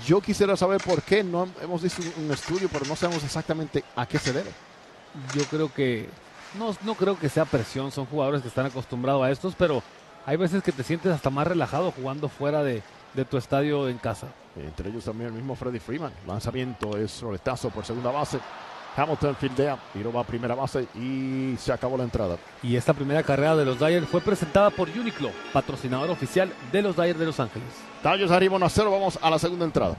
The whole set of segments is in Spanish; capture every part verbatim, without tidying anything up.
Yo quisiera saber por qué. No hemos visto un estudio, pero no sabemos exactamente a qué se debe. Yo creo que, no, no creo que sea presión, son jugadores que están acostumbrados a estos, pero hay veces que te sientes hasta más relajado jugando fuera de, de tu estadio en casa. Entre ellos también el mismo Freddie Freeman. Lanzamiento es roletazo por segunda base. Hamilton fildea, tiró va a primera base y se acabó la entrada. Y esta primera carrera de los Dodgers fue presentada por Uniqlo, patrocinador oficial de los Dodgers de Los Ángeles. Dodgers arriba uno a cero, vamos a la segunda entrada.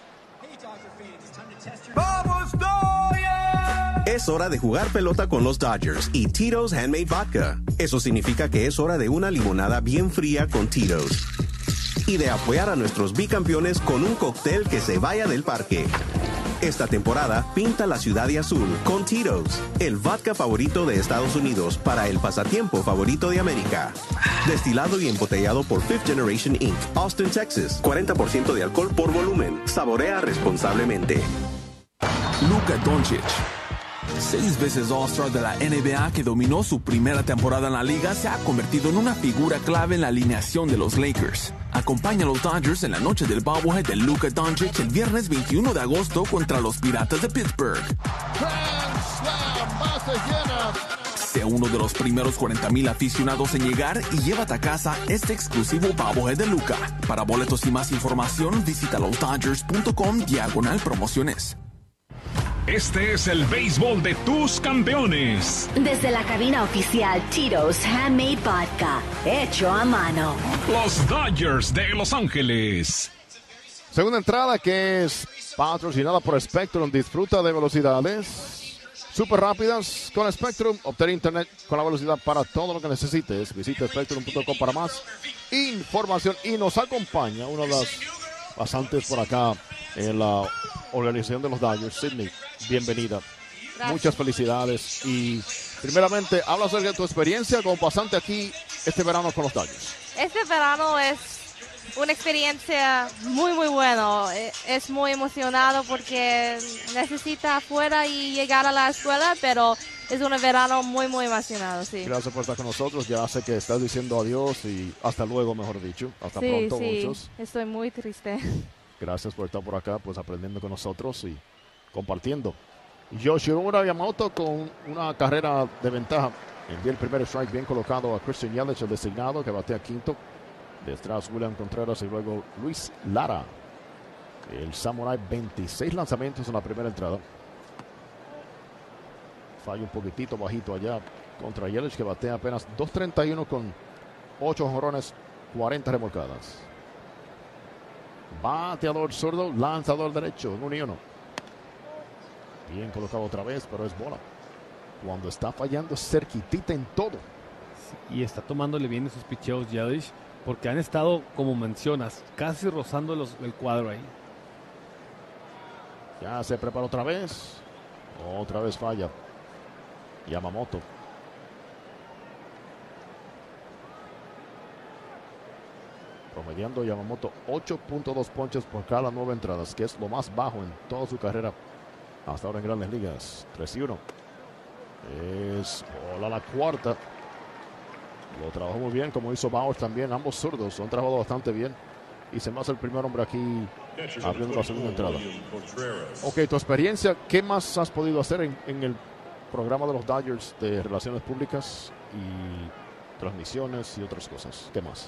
¡Vamos, Dodgers! Es hora de jugar pelota con los Dodgers y Tito's Handmade Vodka. Eso significa que es hora de una limonada bien fría con Tito's. Y de apoyar a nuestros bicampeones con un cóctel que se vaya del parque. Esta temporada, pinta la ciudad de azul con Tito's, el vodka favorito de Estados Unidos para el pasatiempo favorito de América. Destilado y embotellado por Fifth Generation incorporated. Austin, Texas. cuarenta por ciento de alcohol por volumen. Saborea responsablemente. Luka Doncic, seis veces All-Star de la N B A que dominó su primera temporada en la liga, se ha convertido en una figura clave en la alineación de los Lakers. Acompaña a los Dodgers en la noche del bobblehead de Luka Doncic el viernes veintiuno de agosto contra los Piratas de Pittsburgh. Sé uno de los primeros cuarenta mil aficionados en llegar y llévate a casa este exclusivo bobblehead de Luka. Para boletos y más información, visita losdodgers.com diagonal promociones. Este es el béisbol de tus campeones. Desde la cabina oficial Tito's Handmade Vodka, hecho a mano. Los Dodgers de Los Ángeles. Segunda entrada que es patrocinada por Spectrum. Disfruta de velocidades súper rápidas con Spectrum. Obtener internet con la velocidad para todo lo que necesites. Visita spectrum punto com para más información. Y nos acompaña una de las pasantes por acá en la organización de los Dodgers, Sydney. Bienvenida. Gracias. Muchas felicidades. Y primeramente, habla acerca de tu experiencia como pasante aquí este verano con los Dodgers. Este verano es una experiencia muy, muy buena. Es muy emocionado porque necesita afuera y llegar a la escuela, pero es un verano muy, muy emocionado, sí. Gracias por estar con nosotros. Ya sé que estás diciendo adiós y hasta luego, mejor dicho. Hasta sí, pronto, sí. muchos. Estoy muy triste. Gracias por estar por acá, pues aprendiendo con nosotros y compartiendo. Yoshimura Yamamoto con una carrera de ventaja. Envía el primer strike bien colocado a Christian Yelich, el designado, que batea quinto. Detrás William Contreras y luego Luis Lara. El Samurai, veintiséis lanzamientos en la primera entrada. Falla un poquitito bajito allá contra Yelich, que batea apenas dos treinta y uno con ocho jonrones, cuarenta remolcadas. Bateador zurdo, lanzador derecho, en uno y uno. Bien colocado otra vez, pero es bola. Cuando está fallando cerquitita en todo. Sí, y está tomándole bien esos picheos Yelich, porque han estado, como mencionas, casi rozando los, el cuadro ahí. Ya se prepara otra vez. Otra vez falla Yamamoto. Promediando Yamamoto ocho punto dos ponches por cada nueve entradas, que es lo más bajo en toda su carrera hasta ahora en Grandes Ligas. tres y uno. Es bola la cuarta. Lo trabajó muy bien, como hizo Bauer también. Ambos zurdos han trabajado bastante bien. Y se me hace el primer hombre aquí abriendo la segunda entrada. Ok, tu experiencia, ¿qué más has podido hacer en, en el programa de los Dodgers de relaciones públicas y transmisiones y otras cosas? ¿Qué más?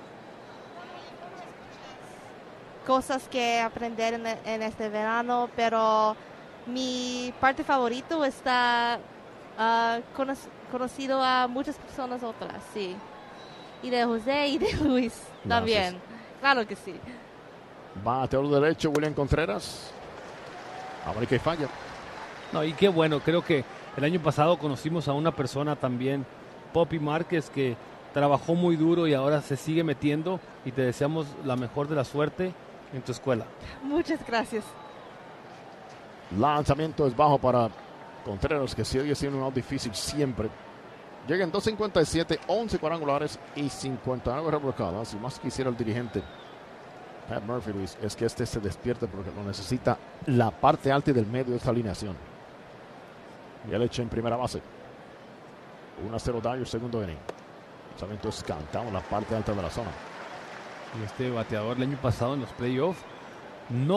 Cosas que aprender en, en este verano, pero mi parte favorito está uh, cono conocido a muchas personas otras, sí. Y de José y de Luis también. Gracias. Claro que sí. Bateador derecho, William Contreras. A ver qué falla. No, y qué bueno, creo que el año pasado conocimos a una persona también, Poppy Márquez, que trabajó muy duro y ahora se sigue metiendo, y te deseamos la mejor de la suerte en tu escuela. Muchas gracias. Lanzamiento es bajo para Contreras, que sigue siendo un out difícil siempre. Llegan dos cincuenta y siete, once cuadrangulares y cincuenta y nueve remolcadas. Y más quisiera el dirigente Pat Murphy, Luis, es que este se despierte porque lo necesita la parte alta y del medio de esta alineación. Y el hecho en primera base. uno a cero Dodgers, segundo inning. Lanzamiento es cantado en la parte alta de la zona. Y este bateador el año pasado en los playoffs no